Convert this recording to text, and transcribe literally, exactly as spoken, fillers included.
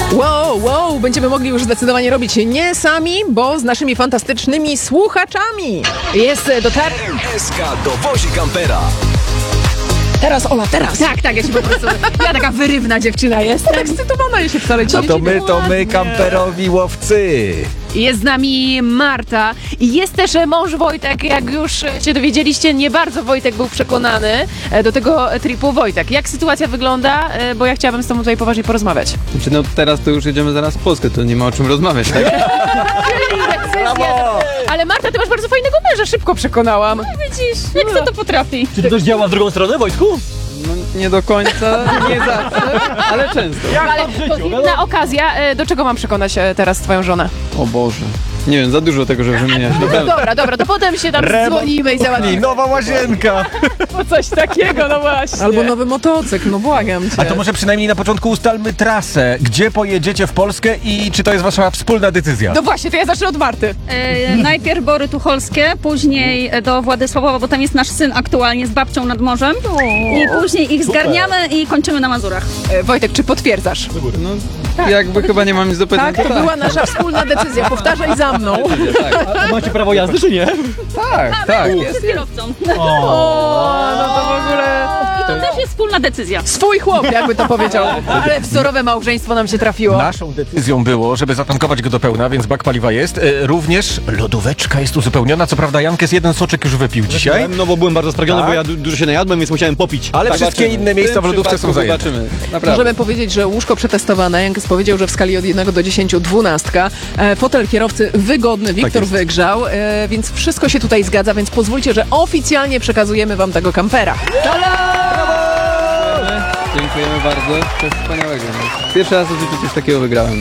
Wow, wow, będziemy mogli już zdecydowanie robić nie sami, bo z naszymi fantastycznymi słuchaczami. Jest dotar... R M S K dowozi kampera. Teraz, Ola, teraz. Tak, tak, ja się po prostu... Ja taka wyrywna dziewczyna jestem. Ekscytowana ja się wcale No to my, to my, kamperowi łowcy. Jest z nami Marta i jest też mąż Wojtek. Jak już się dowiedzieliście, nie bardzo Wojtek był przekonany do tego tripu. Wojtek, jak sytuacja wygląda? Bo ja chciałabym z tobą tutaj poważnie porozmawiać. Znaczy, no teraz to już jedziemy zaraz w Polskę, to nie ma o czym rozmawiać, tak? Brawo! Ale Marta, ty masz bardzo fajnego męża, szybko przekonałam. No widzisz, jak kto to potrafi. Czy to też działa w drugą stronę, Wojtku? No nie do końca, nie zawsze, ale często. Ale to inna okazja, do czego mam przekonać teraz twoją żonę? O Boże. Nie wiem, za dużo tego, żeby wymieniać. No dobra, dobra, to potem się tam dzwonimy i załatwimy. Nowa łazienka. Po coś takiego, no właśnie. Albo nowy motocykl, no błagam cię. A to może przynajmniej na początku ustalmy trasę. Gdzie pojedziecie w Polskę i czy to jest wasza wspólna decyzja? No właśnie, to ja zacznę od Marty. E, najpierw Bory Tucholskie, później do Władysławowa, bo tam jest nasz syn aktualnie z babcią nad morzem. I później ich zgarniamy i kończymy na Mazurach. E, Wojtek, czy potwierdzasz? No, jakby chyba nie mam nic do powiedzenia. Tak, to była nasza wspólna decyzja. Powtarzaj za mną. A macie prawo jazdy, czy nie? Tak, tak. Z kierowcą. O, no to w ogóle... I to też jest wspólna decyzja. Swój chłop, jakby to powiedział. Ale wzorowe małżeństwo nam się trafiło. Naszą decyzją było, żeby zatankować go do pełna, więc bak paliwa jest. E, również lodóweczka jest uzupełniona. Co prawda Jankes jeden soczek już wypił dzisiaj. No bo byłem bardzo spragniony, Tak? bo ja du- dużo się najadłem, więc musiałem popić. Ale wszystkie inne miejsca w lodówce są zajęte. Zobaczymy, naprawdę. Możemy powiedzieć, że łóżko przetestowane. Jankes powiedział, że w skali od jednego do dziesięciu dwunastka. E, fotel kierowcy wygodny, Wiktor jest. wygrzał, e, więc wszystko się tutaj zgadza, więc pozwólcie, że oficjalnie przekazujemy wam tego kampera. Dziękujemy bardzo, coś wspaniałego. Pierwszy raz w życiu coś takiego wygrałem.